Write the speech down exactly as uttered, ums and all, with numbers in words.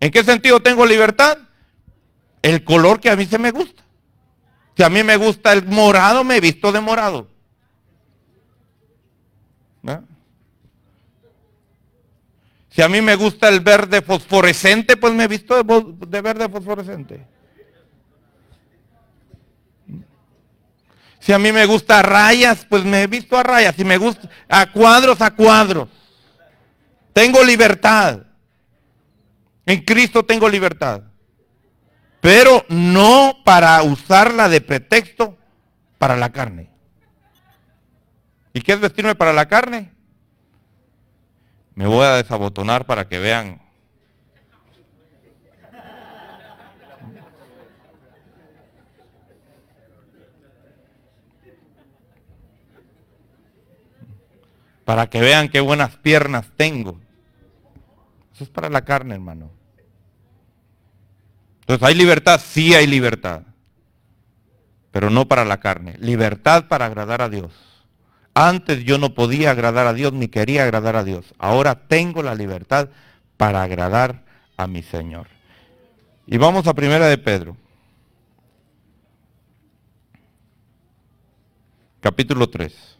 ¿En qué sentido tengo libertad? El color que a mí se me gusta. Si a mí me gusta el morado, me he visto de morado. ¿No? Si a mí me gusta el verde fosforescente, pues me he visto de, de verde fosforescente. Si a mí me gusta a rayas, pues me he visto a rayas. Si me gusta a cuadros, a cuadros. Tengo libertad. En Cristo tengo libertad. Pero no para usarla de pretexto para la carne. ¿Y qué es vestirme para la carne? Me voy a desabotonar para que vean. Para que vean qué buenas piernas tengo. Eso es para la carne, hermano. Entonces, ¿hay libertad? Sí hay libertad. Pero no para la carne. Libertad para agradar a Dios. Antes yo no podía agradar a Dios ni quería agradar a Dios. Ahora tengo la libertad para agradar a mi Señor. Y vamos a Primera de Pedro. Capítulo tres.